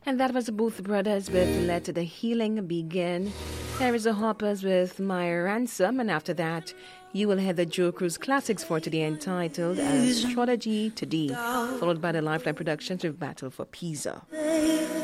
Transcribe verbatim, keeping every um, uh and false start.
And that was the Booth Brothers with Let the Healing Begin. There is the Hoppers with My Ransom. And after that, you will hear the Joe Cruz Classics for today entitled Astrology Today, followed by the Lifeline Productions with Battle for Pisa.